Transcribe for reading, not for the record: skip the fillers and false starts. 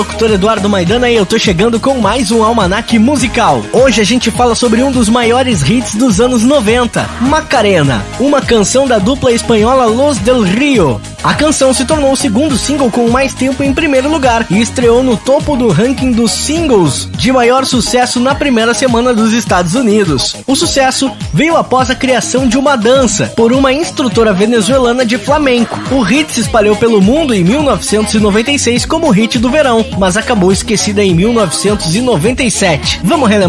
Doutor Eduardo Maidana e eu tô chegando com mais um Almanaque Musical. Hoje a gente fala sobre um dos maiores hits dos anos 90, Macarena, uma canção da dupla espanhola Los del Rio. A canção se tornou o segundo single com mais tempo em primeiro lugar e estreou no topo do ranking dos singles de maior sucesso na primeira semana dos Estados Unidos. O sucesso veio após a criação de uma dança por uma instrutora venezuelana de flamenco. O hit se espalhou pelo mundo em 1996 como hit do verão, mas acabou esquecida em 1997. Vamos relembrar